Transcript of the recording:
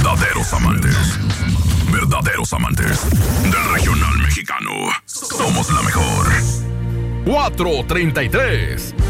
Verdaderos amantes del regional mexicano. Somos la mejor. 433